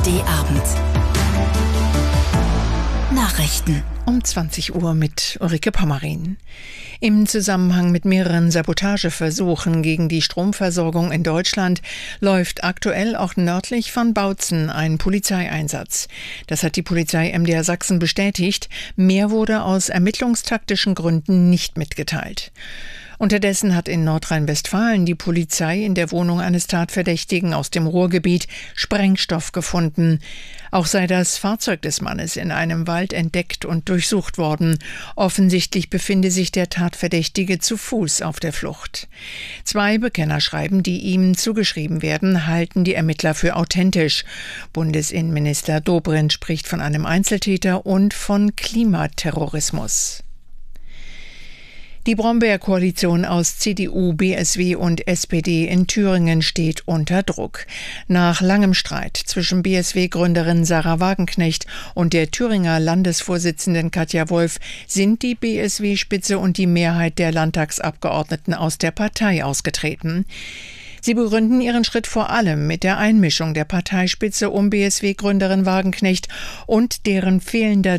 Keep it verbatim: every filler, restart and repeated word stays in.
D Abend. Nachrichten. Um zwanzig Uhr mit Ulrike Pommerin. Im Zusammenhang mit mehreren Sabotageversuchen gegen die Stromversorgung in Deutschland läuft aktuell auch nördlich von Bautzen ein Polizeieinsatz. Das hat die Polizei M D R Sachsen bestätigt. Mehr wurde aus ermittlungstaktischen Gründen nicht mitgeteilt. Unterdessen hat in Nordrhein-Westfalen die Polizei in der Wohnung eines Tatverdächtigen aus dem Ruhrgebiet Sprengstoff gefunden. Auch sei das Fahrzeug des Mannes in einem Wald entdeckt und durchsucht worden. Offensichtlich befinde sich der Tatverdächtige zu Fuß auf der Flucht. Zwei Bekennerschreiben, die ihm zugeschrieben werden, halten die Ermittler für authentisch. Bundesinnenminister Dobrindt spricht von einem Einzeltäter und von Klimaterrorismus. Die Brombeer-Koalition aus C D U, B S W und S P D in Thüringen steht unter Druck. Nach langem Streit zwischen B S W-Gründerin Sarah Wagenknecht und der Thüringer Landesvorsitzenden Katja Wolf sind die B S W-Spitze und die Mehrheit der Landtagsabgeordneten aus der Partei ausgetreten. Sie begründen ihren Schritt vor allem mit der Einmischung der Parteispitze um B S W-Gründerin Wagenknecht und deren fehlender